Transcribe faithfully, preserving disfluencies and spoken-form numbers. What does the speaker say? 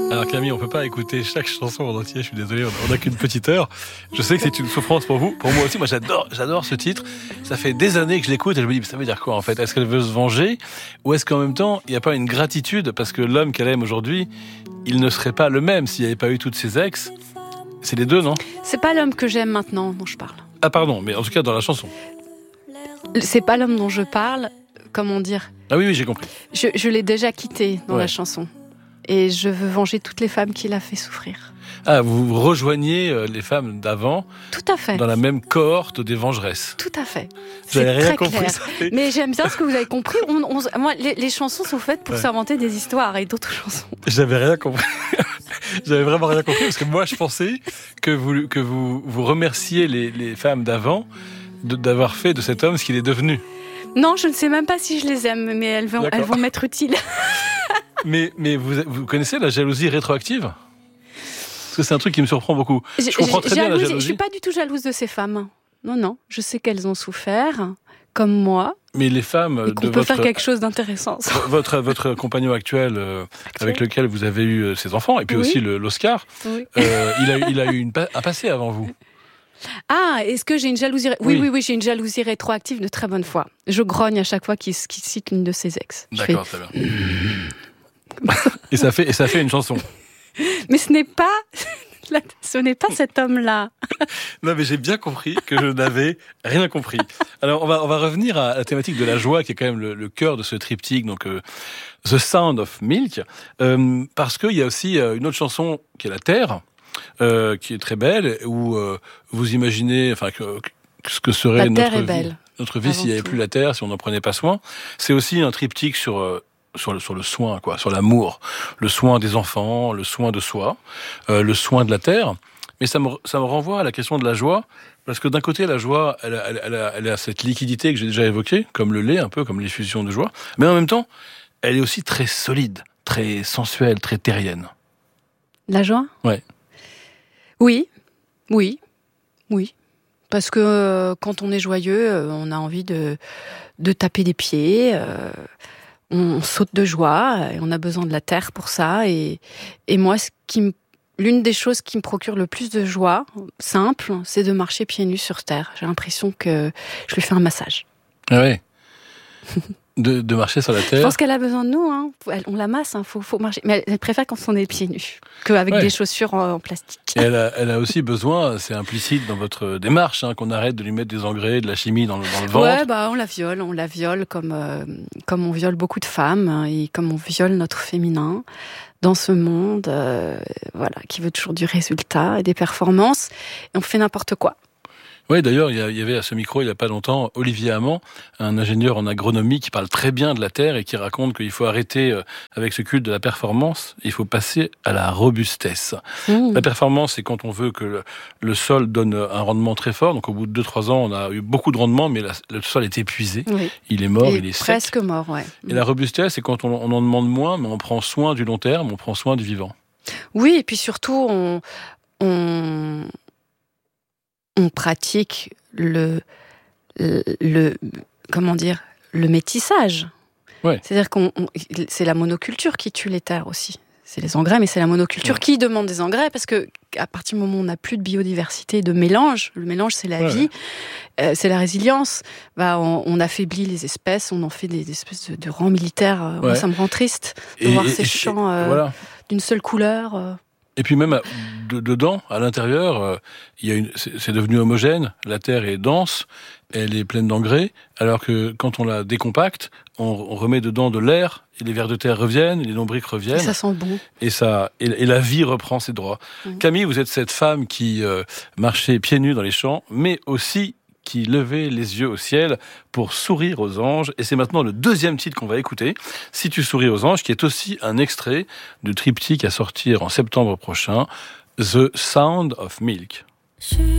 Alors Camille, on peut pas écouter chaque chanson en entier, je suis désolé, on n'a qu'une petite heure. Je sais que c'est une souffrance pour vous, pour moi aussi. Moi j'adore, j'adore ce titre. Ça fait des années que je l'écoute et je me dis, ça veut dire quoi en fait? Est-ce qu'elle veut se venger? Ou est-ce qu'en même temps, il n'y a pas une gratitude parce que l'homme qu'elle aime aujourd'hui, il ne serait pas le même s'il n'y avait pas eu toutes ses ex? C'est les deux, non? C'est pas l'homme que j'aime maintenant dont je parle. Ah pardon, mais en tout cas dans la chanson. C'est pas l'homme dont je parle, comment dire? Ah oui, oui, j'ai compris. Je, je l'ai déjà quitté dans Ouais. la chanson. Et je veux venger toutes les femmes qu'il a fait souffrir. Ah, vous rejoignez les femmes d'avant Tout à fait. dans la même cohorte des vengeresses. Tout à fait. J'avais rien très compris. clair. Ça fait... Mais j'aime bien ce que vous avez compris. On, on, moi, les, les chansons sont faites pour Ouais. s'inventer des histoires et d'autres chansons. J'avais rien compris. J'avais vraiment rien compris parce que moi je pensais que vous, que vous, vous remerciez les, les femmes d'avant de, d'avoir fait de cet homme ce qu'il est devenu. Non, je ne sais même pas si je les aime, mais elles vont, elles vont m'être utiles. Mais, mais vous, vous connaissez la jalousie rétroactive? Parce que c'est un truc qui me surprend beaucoup. Je J- comprends très bien la jalouse, jalousie. Je suis pas du tout jalouse de ces femmes. Non, non. Je sais qu'elles ont souffert, comme moi, Mais les femmes et qu'on de peut votre, faire quelque chose d'intéressant. votre, votre compagnon actuel, euh, Actuel. avec lequel vous avez eu euh, ses enfants, et puis Oui. aussi le, l'Oscar, Oui. euh, il, a, eu- il a eu une, pa- un passé avant vous. Ah, est-ce que j'ai une jalousie ré- Oui, Oui. oui, oui, j'ai une jalousie rétroactive de très bonne foi. Je grogne à chaque fois qu'il, qu'il cite une de ses ex. Je D'accord, très bien. et, ça fait, et ça fait une chanson. fais, Mais ce n'est pas, la- ce n'est pas cet homme-là. Non, mais j'ai bien compris que je n'avais rien compris. Alors, on va, on va revenir à la thématique de la joie, qui est quand même le, le cœur de ce triptyque, donc euh, The Sound of Milk, euh, parce qu'il y a aussi euh, une autre chanson qui est La Terre, euh, qui est très belle, où euh, vous imaginez, enfin, que, que- ce que serait La terre notre est vie, belle, notre vie avant s'il n'y avait tout. plus la Terre, si on n'en prenait pas soin. C'est aussi un triptyque sur euh, sur le sur le soin, quoi, sur l'amour, le soin des enfants, le soin de soi, euh, le soin de la Terre. Mais ça me, ça me renvoie à la question de la joie, parce que d'un côté, la joie, elle a, elle, a, elle a cette liquidité que j'ai déjà évoquée, comme le lait, un peu comme l'effusion de joie, mais en même temps, elle est aussi très solide, très sensuelle, très terrienne. La joie? Ouais. Oui, oui, oui. Parce que euh, quand on est joyeux, euh, on a envie de, de taper des pieds, euh, on, on saute de joie, et on a besoin de la terre pour ça. Et, et moi, ce qui me, l'une des choses qui me procure le plus de joie, simple, c'est de marcher pieds nus sur terre. J'ai l'impression que je lui fais un massage. Ah ouais. De, de marcher sur la Je terre. pense qu'elle a besoin de nous, hein. Elle- on la masse, hein. faut, faut marcher. Mais elle, elle préfère quand on est pieds nus, qu'avec Ouais. des chaussures en, en plastique. Et elle a, elle a aussi besoin, c'est implicite dans votre démarche, hein, qu'on arrête de lui mettre des engrais, de la chimie dans le, dans le ventre. Ouais, bah on la viole, on la viole comme euh, comme on viole beaucoup de femmes, hein, et comme on viole notre féminin dans ce monde, euh, voilà, qui veut toujours du résultat et des performances, et on fait n'importe quoi. Oui, d'ailleurs, il y, a- il y avait à ce micro, il n'y a pas longtemps, Olivier Amand, un ingénieur en agronomie qui parle très bien de la terre et qui raconte qu'il faut arrêter euh, avec ce culte de la performance, il faut passer à la robustesse. Mmh. La performance, c'est quand on veut que le, le sol donne un rendement très fort. Donc au bout de deux trois ans, on a eu beaucoup de rendement, mais la- le sol est épuisé, Oui. il est mort, Et il est sec. presque mort, ouais. Et la robustesse, c'est quand on, on en demande moins, mais on prend soin du long terme, on prend soin du vivant. Oui, et puis surtout, on, on, on pratique le, le, le- comment dire, le métissage. Ouais. C'est-à-dire qu'on, on- c'est la monoculture qui tue les terres aussi. C'est les engrais, mais c'est la monoculture Ouais. qui demande des engrais, parce que à partir du moment où on n'a plus de biodiversité, de mélange, le mélange c'est la Ouais, vie, euh, c'est la résilience. Bah, on, on affaiblit les espèces, on en fait des espèces de, de rangs militaires. Euh, Moi, Ouais. ça me rend triste de voir ces et- champs euh, voilà. d'une seule couleur. euh. Et puis même à- de- dedans, à l'intérieur, euh, il y a une, c'est, c'est devenu homogène. La terre est dense, elle est pleine d'engrais, alors que quand on la décompacte, on, on remet dedans de l'air, et les vers de terre reviennent, les lombrics Et reviennent, ça sent bon. et ça, et, et la vie reprend ses droits. Mhm. Camille, vous êtes cette femme qui euh, marchait pieds nus dans les champs, mais aussi qui levait les yeux au ciel pour sourire aux anges. Et c'est maintenant le deuxième titre qu'on va écouter, Si tu souris aux anges, qui est aussi un extrait du triptyque à sortir en septembre prochain, The Sound of Milk. Je